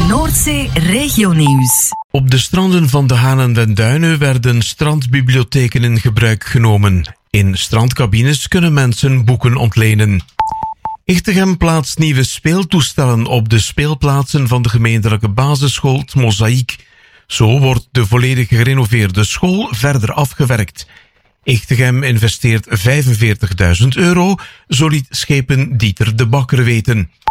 Noordzee Regionieuws. Op de stranden van de Haan en den Duinen werden strandbibliotheken in gebruik genomen. In strandcabines kunnen mensen boeken ontlenen. Ichtegem plaatst nieuwe speeltoestellen op de speelplaatsen van de gemeentelijke basisschool 't Mozaïek. Zo wordt de volledig gerenoveerde school verder afgewerkt. Ichtegem investeert €45.000, zo liet schepen Dieter de Bakker weten.